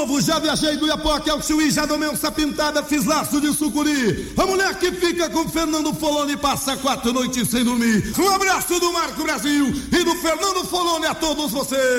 Já viajei do Iapoque ao Chuí, já domei onça pintada, fiz laço de sucuri. A mulher que fica com Fernando Foloni passa 4 noites sem dormir. Um abraço do Marco Brasil e do Fernando Foloni a todos vocês.